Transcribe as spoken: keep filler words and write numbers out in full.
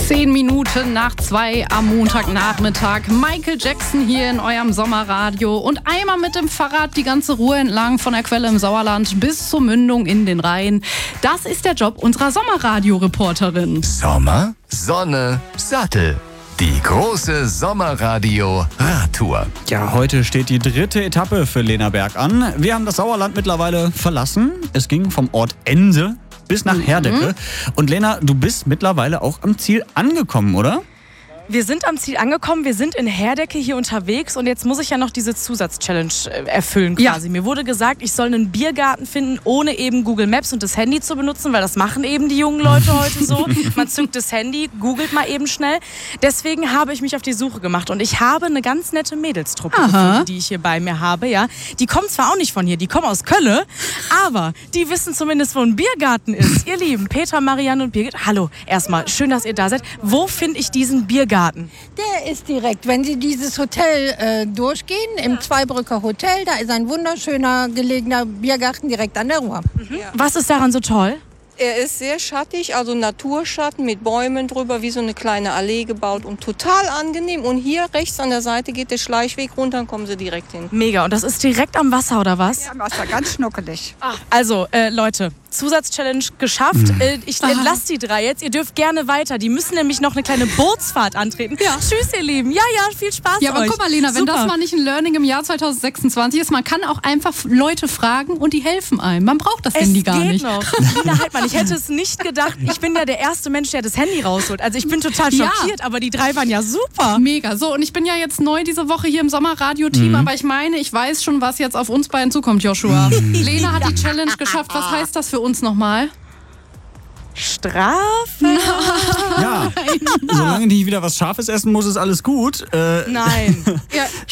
Zehn Minuten nach zwei am Montagnachmittag. Michael Jackson hier in eurem Sommerradio und einmal mit dem Fahrrad die ganze Ruhr entlang von der Quelle im Sauerland bis zur Mündung in den Rhein. Das ist der Job unserer Sommerradio-Reporterin. Sommer, Sonne, Sattel. Die große Sommerradio-Radtour. Ja, heute steht die dritte Etappe für Lena Berg an. Wir haben das Sauerland mittlerweile verlassen. Es ging vom Ort Ense bis nach Herdecke. Mhm. Und Lena, du bist mittlerweile auch am Ziel angekommen, oder? Wir sind am Ziel angekommen, wir sind in Herdecke hier unterwegs und jetzt muss ich ja noch diese Zusatzchallenge erfüllen quasi. Ja. Mir wurde gesagt, ich soll einen Biergarten finden, ohne eben Google Maps und das Handy zu benutzen, weil das machen eben die jungen Leute heute so. Man zückt das Handy, googelt mal eben schnell. Deswegen habe ich mich auf die Suche gemacht und ich habe eine ganz nette Mädelstruppe gefunden, die ich hier bei mir habe. Ja. Die kommen zwar auch nicht von hier, die kommen aus Kölle, aber die wissen zumindest, wo ein Biergarten ist. Ihr Lieben, Petra, Marianne und Birgit, hallo, erstmal schön, dass ihr da seid. Wo finde ich diesen Biergarten? Der ist direkt, wenn Sie dieses Hotel äh, durchgehen, im Zweibrücker Hotel, da ist ein wunderschöner gelegener Biergarten direkt an der Ruhr. Mhm. Ja. Was ist daran so toll? Er ist sehr schattig, also Naturschatten mit Bäumen drüber, wie so eine kleine Allee gebaut und total angenehm. Und hier rechts an der Seite geht der Schleichweg runter, dann kommen Sie direkt hin. Mega, und das ist direkt am Wasser, oder was? Ja, am Wasser, ganz schnuckelig. Ach. Also, äh, Leute, Zusatzchallenge geschafft. Mhm. Äh, ich entlasse die drei jetzt, ihr dürft gerne weiter. Die müssen nämlich noch eine kleine Bootsfahrt antreten. Ja. Tschüss, ihr Lieben. Ja, ja, viel Spaß Ja, aber euch. guck mal, Lena, wenn Super. das mal nicht ein Learning im Jahr zwanzig sechsundzwanzig ist, man kann auch einfach Leute fragen und die helfen einem. Man braucht das es Handy gar geht nicht. Noch. Lina Heidmann, ich hätte es nicht gedacht. Ich bin ja der erste Mensch, der das Handy rausholt. Also ich bin total schockiert, ja. aber die drei waren ja super. Mega. So, und ich bin ja jetzt neu diese Woche hier im Sommerradio-Team, mhm. aber ich meine, ich weiß schon, was jetzt auf uns beiden zukommt, Joshua. Lena hat die Challenge geschafft. Was heißt das für uns nochmal? Strafe? Ja, solange die wieder was Scharfes essen muss, ist alles gut. Äh, Nein. Ja.